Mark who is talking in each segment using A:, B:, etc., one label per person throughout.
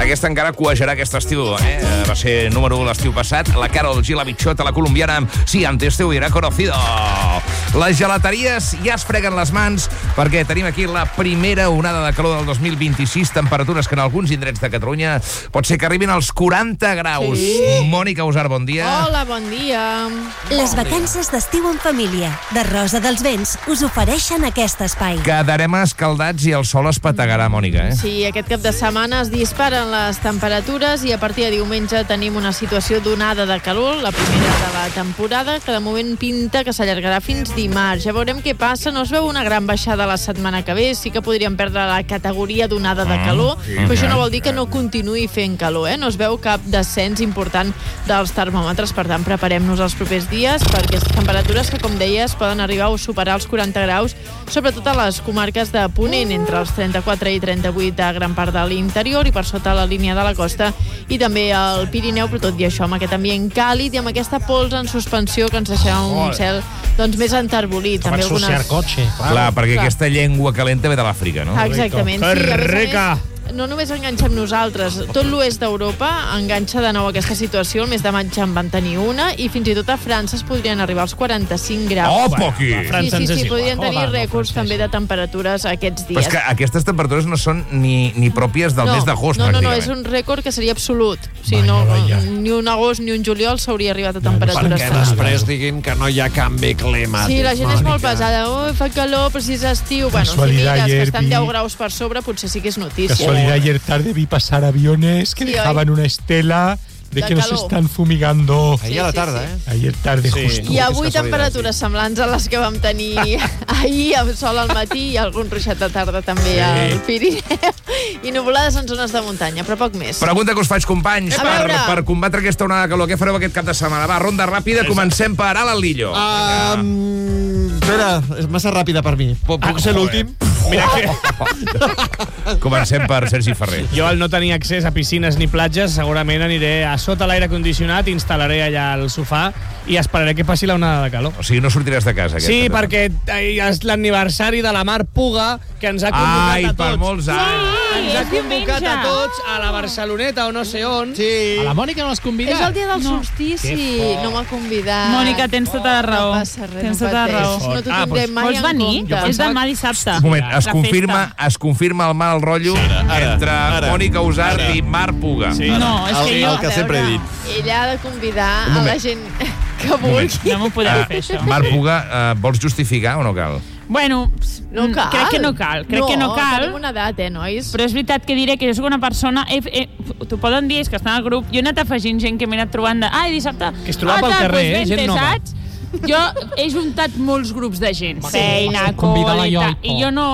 A: Aquesta encara cuejarà aquest estiu, Va ser número 1 l'estiu passat. La Karol G, la bitxota, la colombiana, amb Si antes te hubiera conocido. Les gelateries ja es freguen les mans perquè tenim aquí la primera onada de calor del 2026, temperatures que en alguns indrets de Catalunya pot ser que arribin als 40 graus. Sí. Mònica Usar, bon dia.
B: Hola, bon dia.
C: Les vacances d'estiu en família de Rosa dels Vents us ofereixen aquest espai.
A: Quedarem escaldats i el sol es petegarà, Mònica,
B: Sí, aquest cap de setmana es disparen les temperatures i a partir de diumenge tenim una situació d'onada de calor, la primera de la temporada, que de moment pinta que s'allargarà fins dimarts. Ja veurem què passa. No es veu una gran baixada la setmana que ve. Sí que podríem perdre la categoria d'onada de calor, però això no vol dir que no continuï fent calor, No es veu cap descens important dels termòmetres. Per tant, preparem-nos els propers dies per aquestes temperatures que, com deies, poden arribar a superar els 40 graus, sobretot a les comarques de Ponent, entre els 34 i 38 a gran part de l'interior i per sota la línia de la costa, i també al Pirineu, però tot i això, amb aquest ambient càlid i amb aquesta pols en suspensió que ens deixarà un cel més enterbolit.
D: Per ensuciar el cotxe.
A: Clar, perquè aquesta llengua calenta ve de l'Àfrica, no?
B: Exactament. Sí, a més, no només enganxem nosaltres, tot l'oest d'Europa enganxa de nou aquesta situació. El mes de maig en van tenir una i fins i tot a França es podrien arribar als 45 graus.
A: Oh, poqui!
B: Sí, podrien tenir rècords també de temperatures aquests dies.
A: Però és que aquestes temperatures no són ni pròpies del mes d'agost,
B: pràcticament. No, és un rècord que seria absolut. Ni un agost ni un juliol s'hauria arribat a temperatures.
D: Perquè després diguin que no hi ha canvi climàtic.
B: Sí, la gent és molt pesada. Fa calor, però si és estiu. Bueno, si mires que estan 10 graus per sobre, potser sí que és notícia.
E: Ayer tarde vi pasar aviones que dejaban una estela de que nos están fumigando.
D: Ahir a la tarda,
E: Ayer tarde, justo.
B: I avui temperatures semblants a les que vam tenir ahir, amb sol al matí i algun ruixat de tarda també al Pirineu. I nuvolades en zones de muntanya, però poc més.
A: Pregunta que us faig, companys, per combatre aquesta onada de calor. Què fareu aquest cap de setmana? Va, ronda ràpida, comencem per Ala Lillo.
D: Espera, és massa ràpida per mi. Puc ser l'últim?
F: Mira que...
A: Comencem per Sergi Ferrer.
F: Jo, al no tenir accés a piscines ni platges, segurament aniré a sota l'aire condicionat, instal·laré allà al sofà i esperaré que passi la onada de calor.
A: O sigui, no sortiràs de casa.
F: Sí, perquè és l'aniversari de la Mar Puga, que ens ha convocat a tots.
A: Per molts anys.
F: Ens ha convocat a tots a la Barceloneta o no sé on.
D: Sí.
E: A la Mònica no l'has convidat?
B: És el dia del solstici. No m'ha convidat.
G: Mònica, tens tota la raó.
B: No passa res, no pateixis. No t'ho tindrem mai en compte.
G: És demà dissabte.
A: Un moment, es confirma el mal rotllo entre Mònica Usar i Mar Puga.
G: No, és que jo...
D: El que sempre he dit.
B: Ella ha de convidar a la gent que vulgui.
G: No m'ho podem fer, això.
A: Mar Puga, vols justificar o no cal?
G: Bueno,
B: no cal.
G: Crec que no cal.
B: Tenim una edat, nois?
G: Però és veritat que diré que jo soc una persona... T'ho poden dir, és que estan al grup. Jo he anat afegint gent que m'he anat trobant de... Dissabte...
F: Que es trobava pel carrer, gent nova.
G: Jo he juntat molts grups de gent. Feina, col·le, i jo no...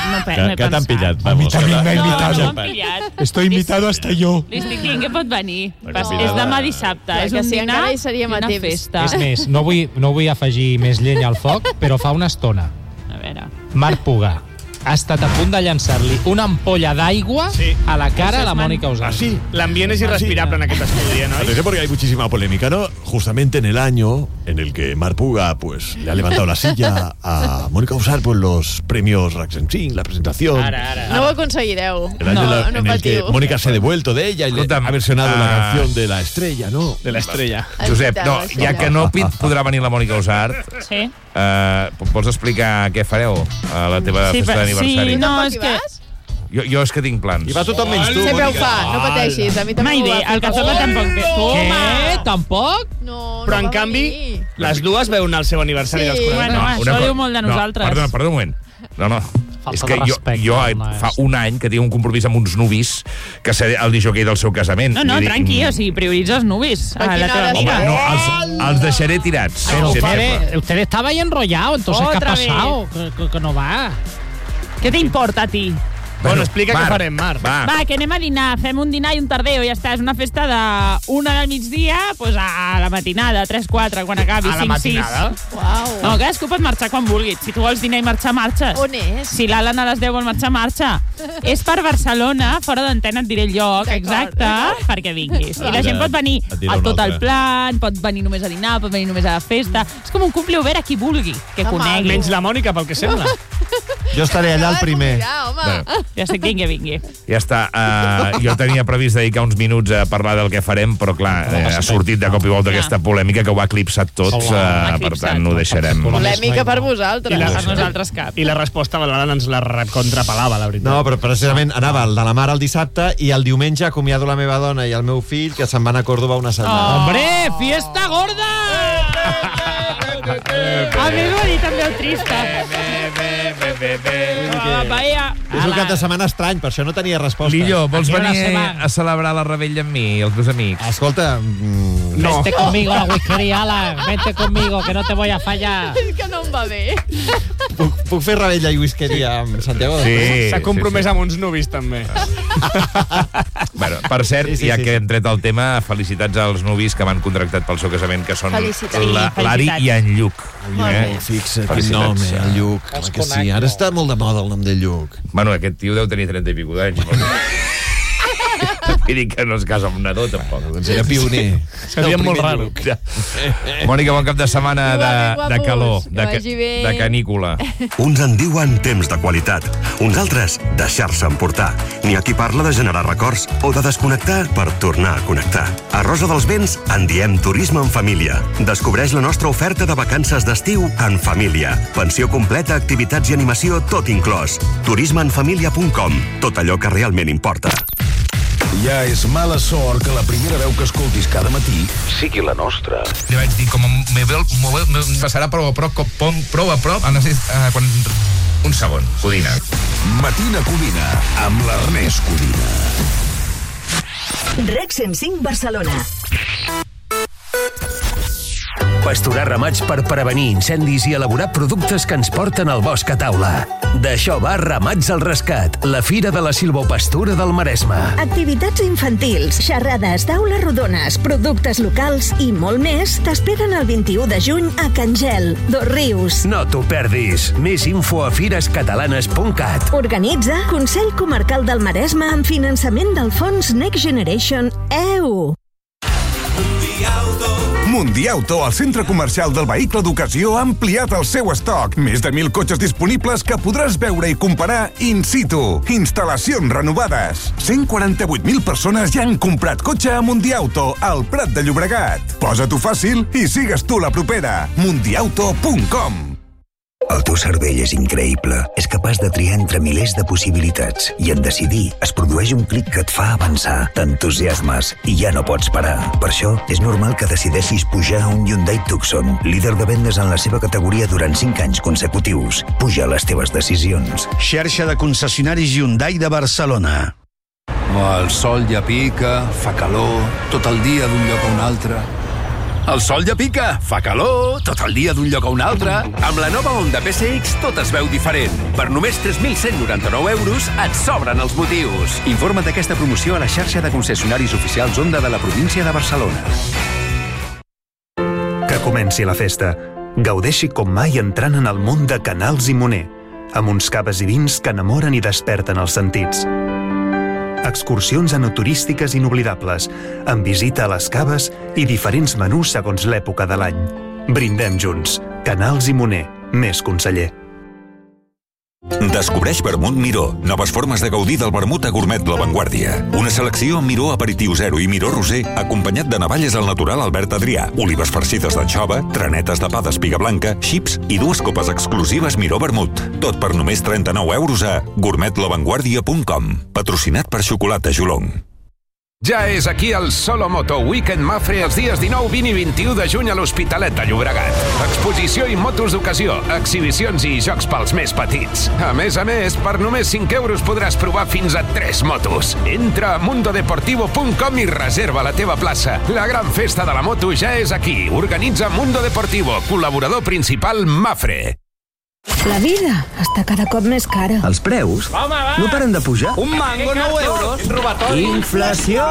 D: Que t'han pillat?
E: A mi també m'ha invitado.
G: No m'han pillat.
E: Estoy invitado hasta yo.
G: Li estic dient que pot venir. És demà dissabte. És un dinar i una festa.
H: És més, no vull afegir més llenya al foc, però fa una estona.
G: A veure.
H: Mar Puga ha estat a punt de llançar-li una ampolla d'aigua a la cara a la Mónica Usar.
D: Sí.
F: L'ambient és irrespirable en aquest estudi, ¿no?
D: Atención, porque hay muchísima polémica, ¿no? Justamente en el año en el que Mar Puga pues le ha levantado la silla a Mónica Usar por los premios Raxensing, la presentación.
B: No ho aconseguireu.
D: El año en el que Mónica se ha devuelto de ella y le ha versionado la canción de la estrella, ¿no?
F: De la estrella.
A: Josep, ja que no podrà venir la Mònica Usar,
G: sí.
A: Pots explicar què fareu a la teva festa d'aniversari?
G: Sí, no, és que...
A: Jo és que tinc plans.
D: I va tothom menys tu,
B: Sempre ho fa, no pateixis. A mi també
G: mai bé, el Cazorla tampoc.
H: Què? Tampoc?
B: No,
F: però en canvi, les dues veuen el seu aniversari dels 40.
G: Bueno, això diu molt de nosaltres.
A: Perdona un moment. No. És que
H: respecte,
A: jo fa un any que tinc un compromís amb uns nuvis que seré el disjoquei del seu casament.
G: No, tranqui, o sigui, prioritza els nuvis. A la teva amiga.
A: No, els deixaré tirats.
H: Pero usted estaba ahí enrollado, entonces ¿qué ha pasado? Que no va.
G: Què t'importa a ti?
F: Bueno, explica què farem, Mar.
G: Va, que anem a dinar. Fem un dinar i un tardeo, ja està. És una festa de 1 del migdia a la matinada, 3-4, quan acabi, 5-6.
F: A la matinada?
B: Uau.
G: No, cadascú pot marxar quan vulgui. Si tu vols dinar i marxar, marxes.
B: On és?
G: Si l'Alan a les 10 vol marxar, marxa. És per Barcelona, fora d'antena et diré el lloc, exacte, perquè vinguis. I la gent pot venir a tot el plan, pot venir només a dinar, pot venir només a la festa. És com un cumple obert a qui vulgui, que conegui.
F: Menys la Mònica, pel que sembla.
D: Jo estaré allà el primer.
G: Ja estic, vingui.
A: Ja està. Jo tenia previst dedicar uns minuts a parlar del que farem, però clar, ha sortit de cop i volta aquesta polèmica que ho ha eclipsat tot, per tant ho deixarem.
B: Polèmica per vosaltres.
G: Per nosaltres cap.
F: I la resposta Valorant ens la contrapelava, la veritat.
D: No, però precisament anava el de la mare el dissabte i el diumenge acomiado la meva dona i el meu fill que se'n van a Còrdoba una setmana.
H: Hombre, fiesta gorda!
G: A mi m'ho ha dit també el Trista.
D: És un cap de setmana estrany, per això no tenia resposta.
A: Lillo, vols venir a celebrar la rebella amb mi i els teus amics?
D: Escolta,
H: no. Vente conmigo a la whiskería, Alan. Vente conmigo, que no te voy a fallar.
B: És que no em va bé.
D: Puc fer rebella i whiskeria amb Santiago?
F: Sí. S'ha compromès amb uns nuvis, també.
A: Bueno, per cert, ja que hem tret el tema, felicitats als nuvis que m'han contractat pel seu casament, que són l'Ari i en Lluc.
D: Fixa't, quin nom, el Lluc. Que sí, ara està molt de moda el nom de Lluc.
A: Bueno, aquest tio deu tenir 30 i pico d'anys. Vull dir que no es casa amb un nadó, tampoc.
D: Doncs era pioner.
F: Seria molt raro.
A: Mònica, bon cap de setmana de calor, de canícula.
I: Uns en diuen temps de qualitat, uns altres deixar-se emportar. N'hi ha qui parla de generar records o de desconnectar per tornar a connectar. A Rosa dels Vents en diem turisme en família. Descobreix la nostra oferta de vacances d'estiu en família. Pensió completa, activitats i animació, tot inclòs. turismeenfamilia.com. Tot allò que realment importa.
J: Ja és mala sort que la primera veu que escoltis cada matí sigui la nostra.
A: Li vaig dir, com me passarà prou a prop, quan... Un segon, Codina.
J: Matina Codina, amb l'Ernest Codina.
K: Rec 105 Barcelona.
L: Pasturar ramats per prevenir incendis i elaborar productes que ens porten al bosc a taula. D'això va Ramats al Rescat, la fira de la silvopastura del Maresme.
K: Activitats infantils, xerrades, taules rodones, productes locals i molt més t'esperen el 21 de juny a Can Gel, Dosrius.
L: No t'ho perdis. Més info a firescatalanes.cat.
K: Organitza Consell Comarcal del Maresme amb finançament del fons Next Generation EU.
M: Mundiauto, el centre comercial del vehicle d'ocasió, ha ampliat el seu estoc. Més de 1.000 cotxes disponibles que podràs veure i comparar in situ. Instal·lacions renovades. 148.000 persones ja han comprat cotxe a Mundiauto, al Prat de Llobregat. Posa-t'ho fàcil i sigues tu la propera. Mundiauto.com.
N: El teu cervell és increïble. És capaç de triar entre milers de possibilitats. I en decidir es produeix un clic que et fa avançar. T'entusiasmes i ja no pots parar. Per això és normal que decideixis pujar a un Hyundai Tucson, líder de vendes en la seva categoria durant 5 anys consecutius. Puja les teves decisions.
O: Xarxa de concessionaris Hyundai de Barcelona.
P: El sol ja pica, fa calor, tot el dia d'un lloc a un altre. El sol ja pica, fa calor, tot el dia d'un lloc a un altre. Amb la nova Honda PSX tot es veu diferent. Per només 3.199 euros et sobren els motius. Informa't d'aquesta promoció a la xarxa de concessionaris oficials Honda de la província de Barcelona.
Q: Que comenci la festa. Gaudeixi com mai entrant en el món de Canals i Moner, amb uns caves i vins que enamoren i desperten els sentits. Excursions enoturístiques inoblidables, amb visita a les caves i diferents menús segons l'època de l'any. Brindem junts. Canals i Moner. Més conseller.
R: Descobreix Vermut Miró. Noves formes de gaudir del vermut a Gourmet La Vanguardia. Una selecció amb Miró Aperitiu Zero i Miró Roser, acompanyat de navalles al natural Albert Adrià, olives farcides d'anxova, trenetes de pa d'espiga blanca, xips i 2 copes exclusives Miró Vermut. Tot per només 39 euros a gourmetlavanguardia.com. Patrocinat per Xocolata Jolong.
S: Ja és aquí el Solomoto Weekend Mafre els dies 19, 20 i 21 de juny a l'Hospitalet de Llobregat. Exposició i motos d'ocasió, exhibicions i jocs pels més petits. A més, per només 5 euros podràs provar fins a 3 motos. Entra a mundodeportivo.com i reserva la teva plaça. La gran festa de la moto ja és aquí. Organitza Mundo Deportivo, col·laborador principal Mafre.
K: La vida està cada cop més cara.
T: Els preus no paren de pujar.
F: Un mango, 9 euros. Robatori.
T: Inflació!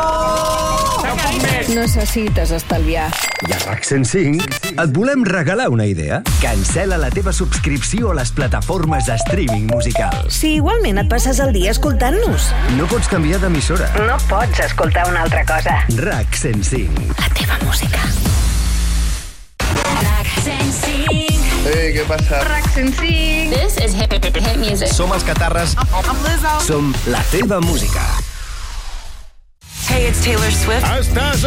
K: Necessites estalviar.
T: I a RAC 105 et volem regalar una idea. Cancela la teva subscripció a les plataformes de streaming musical.
K: Si igualment et passes el dia escoltant-nos.
T: No pots canviar d'emissora.
K: No pots escoltar una altra cosa.
T: RAC 105.
K: La teva música.
C: RAC 105.
U: Ei, què passa?
V: RAC105. This is hit music.
T: Som els Catarres.
V: I'm Lizzo.
T: Som la teva música.
V: Hey, it's Taylor Swift.
J: Estàs